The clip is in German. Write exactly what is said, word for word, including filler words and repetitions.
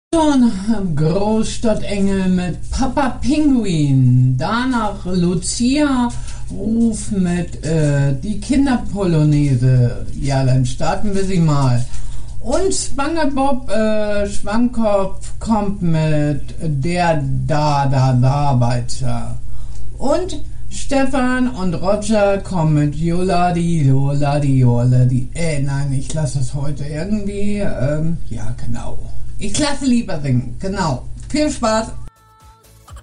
Schon Großstadtengel mit Papa Pinguin. Danach Lucia Ruf mit äh, die Kinderpolonaise. Ja, dann starten wir sie mal. Und SpongeBob äh, Schwammkopf kommt mit der Da-Da-Da-Arbeiter. Und Stefan und Roger kommen mit Joladi, Joladi, Joladi. Äh, nein, ich lasse es heute irgendwie. Ähm, ja, genau. Ich lasse lieber singen. Genau. Viel Spaß.